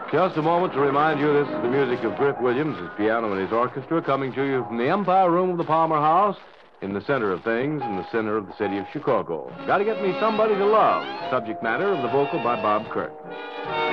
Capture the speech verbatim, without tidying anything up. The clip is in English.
Just a moment to remind you this is the music of Griff Williams, his piano and his orchestra, coming to you from the Empire Room of the Palmer House, in the center of things, in the center of the city of Chicago. Gotta get me somebody to love. Subject matter of the vocal by Bob Kirk.